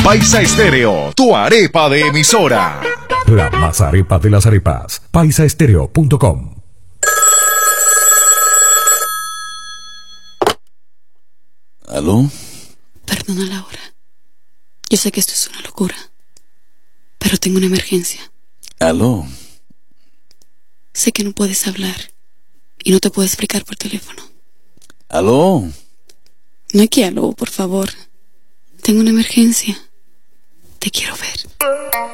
Paisa Estéreo, tu arepa de emisora. La más arepa de las arepas. Paisaestereo.com. ¿Aló? Perdona la hora. Yo sé que esto es una locura, pero tengo una emergencia. ¿Aló? Sé que no puedes hablar y no te puedo explicar por teléfono. ¿Aló? No hay que aló, por favor. Tengo una emergencia. Te quiero ver.